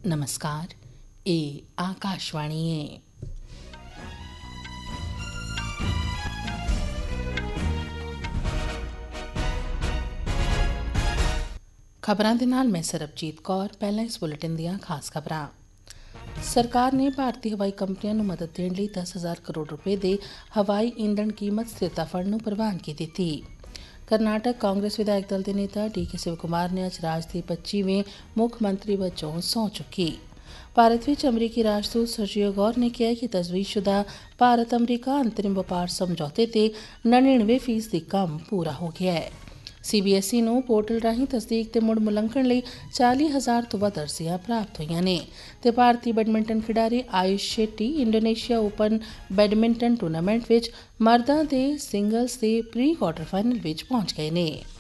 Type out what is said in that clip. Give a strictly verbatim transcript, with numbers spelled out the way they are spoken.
नमस्कार, ਇਹ ਆਕਾਸ਼ਵਾਣੀ ਹੈ। ਖਬਰਾਂ ਦੇ ਨਾਲ ਮੈਂ ਸਰਬਜੀਤ ਕੌਰ। ਪਹਿਲਾਂ ਇਸ ਬੁਲੇਟਿਨ ਦੀਆਂ ਖਾਸ ਖਬਰਾਂ। ਸਰਕਾਰ ਨੇ ਭਾਰਤੀ ਹਵਾਈ ਕੰਪਨੀਆਂ ਨੂੰ ਮਦਦ ਦੇਣ ਲਈ ਦਸ ਹਜ਼ਾਰ ਕਰੋੜ ਰੁਪਏ ਦੇ ਹਵਾਈ ਈਂਧਣ ਕੀਮਤ ਸਥਿਰਤਾ ਫੰਡ ਨੂੰ ਪ੍ਰਵਾਨਗੀ ਦਿੱਤੀ। ਕਰਨਾਟਕ ਕਾਂਗਰਸ ਵਿਧਾਇਕ ਦਲ ਦੇ ਨੇਤਾ ਡੀ ਕੇ ਸ਼ਿਵ ਕੁਮਾਰ ਨੇ ਅੱਜ ਰਾਜ ਦੇ ਪੱਚੀਵੇਂ ਮੁੱਖ ਮੰਤਰੀ ਵਜੋਂ ਸਹੁੰ ਚੁੱਕੀ। ਭਾਰਤ ਵਿੱਚ ਅਮਰੀਕੀ ਰਾਜਦੂਤ ਸਰਜੀਓ ਗੌਰ ਨੇ ਕਿਹਾ ਕਿ ਤਜਵੀਜ਼ਸ਼ੁਦਾ ਭਾਰਤ ਅਮਰੀਕਾ ਅੰਤਰਿਮ ਵਪਾਰ ਸਮਝੌਤੇ ਤੇ ਨੜਿਨਵੇਂ ਫੀਸਦੀ ਕੰਮ ਪੂਰਾ ਹੋ ਗਿਆ ਹੈ। ਸੀ ਬੀ ਐਸ ਈ ਨੂੰ ਪੋਰਟਲ ਰਾਹੀਂ ਤਸਦੀਕ ਤੇ ਮੁੜ ਮੁਲੰਕਣ ਲਈ ਚਾਲੀ ਹਜ਼ਾਰ ਤੋਂ ਵੱਧ ਅਰਜ਼ੀਆਂ ਪ੍ਰਾਪਤ ਹੋਈਆਂ ਨੇ ਤੇ ਭਾਰਤੀ ਬੈਡਮਿੰਟਨ ਖਿਡਾਰੀ Ayush Shetty Indonesia open badminton tournament ਵਿੱਚ ਮਰਦਾਂ ਦੇ ਸਿੰਗਲਜ਼ ਦੇ ਪ੍ਰੀ ਕੁਆਰਟਰ ਫਾਈਨਲ ਵਿੱਚ ਪਹੁੰਚ ਗਏ ਨੇ।